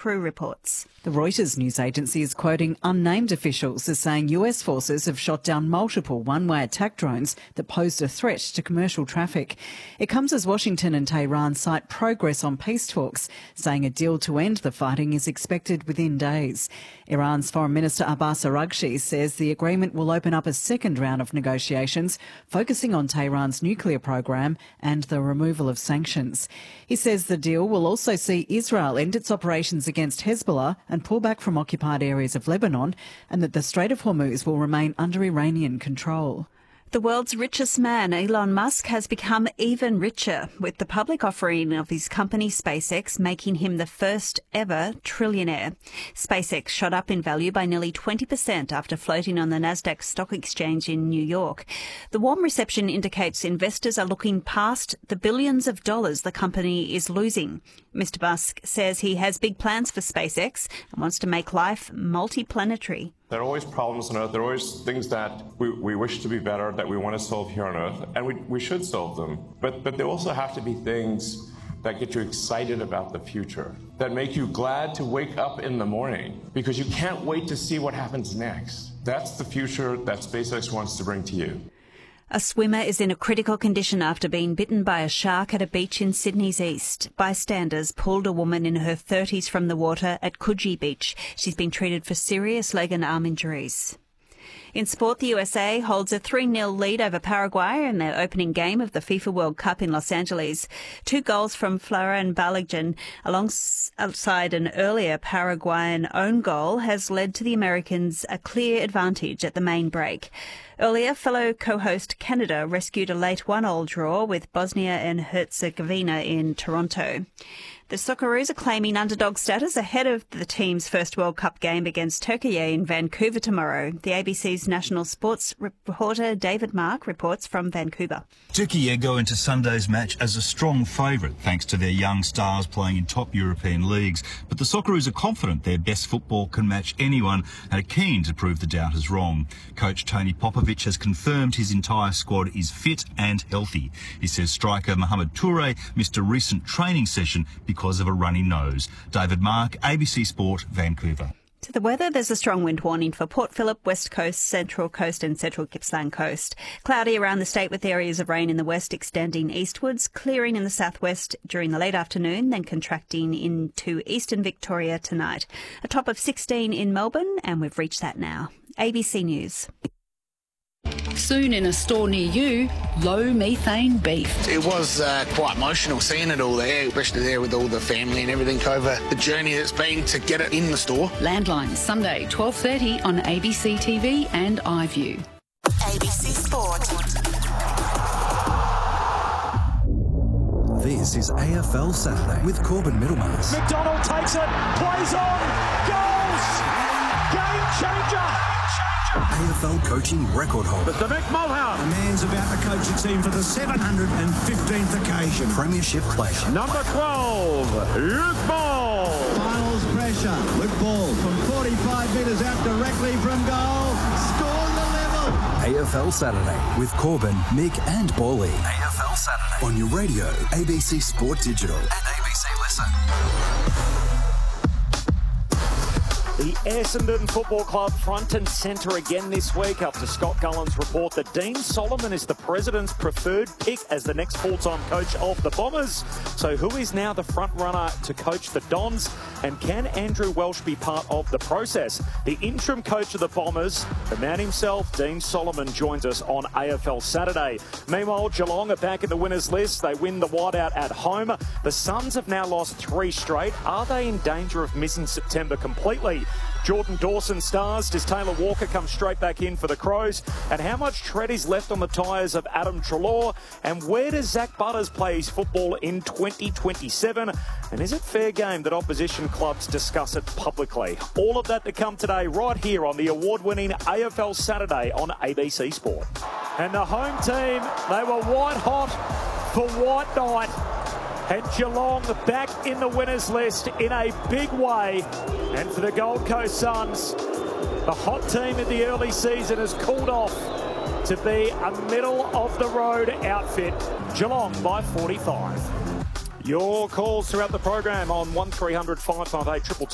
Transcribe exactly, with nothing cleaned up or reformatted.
Crew reports. The Reuters news agency is quoting unnamed officials as saying U S forces have shot down multiple one-way attack drones that posed a threat to commercial traffic. It comes as Washington and Tehran cite progress on peace talks, saying a deal to end the fighting is expected within days. Iran's Foreign Minister Abbas Araghchi says the agreement will open up a second round of negotiations, focusing on Tehran's nuclear program and the removal of sanctions. He says the deal will also see Israel end its operations against Hezbollah and pull back from occupied areas of Lebanon, and that the Strait of Hormuz will remain under Iranian control. The world's richest man, Elon Musk, has become even richer, with the public offering of his company SpaceX making him the first ever trillionaire. SpaceX shot up in value by nearly twenty percent after floating on the Nasdaq Stock Exchange in New York. The warm reception indicates investors are looking past the billions of dollars the company is losing. Mister Musk says he has big plans for SpaceX and wants to make life multiplanetary. There are always problems on Earth. There are always things that we, we wish to be better, that we want to solve here on Earth, and we, we should solve them. But, but there also have to be things that get you excited about the future, that make you glad to wake up in the morning, because you can't wait to see what happens next. That's the future that SpaceX wants to bring to you. A swimmer is in a critical condition after being bitten by a shark at a beach in Sydney's east. Bystanders pulled a woman in her thirties from the water at Coogee Beach. She's been treated for serious leg and arm injuries. In sport, the U S A holds a three nil lead over Paraguay in their opening game of the FIFA World Cup in Los Angeles. Two goals from Florian Balogun alongside an earlier Paraguayan own goal has led to the Americans a clear advantage at the main break. Earlier, fellow co-host Canada rescued a late one-all draw with Bosnia and Herzegovina in Toronto. The Socceroos are claiming underdog status ahead of the team's first World Cup game against Turkey in Vancouver tomorrow. The A B C's national sports reporter David Mark reports from Vancouver. Turkey go into Sunday's match as a strong favourite thanks to their young stars playing in top European leagues. But the Socceroos are confident their best football can match anyone and are keen to prove the doubters wrong. Coach Tony Popovic has confirmed his entire squad is fit and healthy. He says striker Mohamed Toure missed a recent training session because of a runny nose. David Mark, A B C Sport, Vancouver. To the weather, there's a strong wind warning for Port Phillip, West Coast, Central Coast and Central Gippsland Coast. Cloudy around the state with areas of rain in the west extending eastwards, clearing in the southwest during the late afternoon, then contracting into eastern Victoria tonight. A top of sixteen in Melbourne, and we've reached that now. A B C News. Soon in a store near you, low methane beef. It was uh, quite emotional seeing it all there, especially there with all the family and everything over the journey that's been to get it in the store. Landline, Sunday, twelve thirty on A B C T V and iView. A B C Sport. This is A F L Saturday with Corbin Middlemass. McDonald takes it, plays on, goals! Game changer! A F L coaching record holder. Mister Mick Mulhern. The man's about to coach a team for the seven hundred fifteenth occasion. Premiership player. Number twelve, Luke Ball. Finals pressure. Luke Ball from forty-five metres out directly from goal. Score the level. A F L Saturday with Corbin, Mick and Bally. A F L Saturday. On your radio, A B C Sport Digital. And A B C Listen. The Essendon Football Club front and centre again this week after Scott Gullen's report that Dean Solomon is the president's preferred pick as the next full-time coach of the Bombers. So who is now the front runner to coach the Dons, and can Andrew Welsh be part of the process? The interim coach of the Bombers, the man himself, Dean Solomon, joins us on A F L Saturday. Meanwhile, Geelong are back in the winners list. They win the whiteout at home. The Suns have now lost three straight. Are they in danger of missing September completely? Jordan Dawson stars. Does Taylor Walker come straight back in for the Crows? And how much tread is left on the tyres of Adam Treloar? And where does Zach Butters play his football in twenty twenty-seven? And is it fair game that opposition clubs discuss it publicly? All of that to come today right here on the award-winning A F L Saturday on A B C Sport. And the home team, they were white hot for White Night. And Geelong back in the winners list in a big way. And for the Gold Coast Suns, the hot team in the early season has cooled off to be a middle-of-the-road outfit. Geelong by forty-five. Your calls throughout the program on one three hundred five five eight two two two.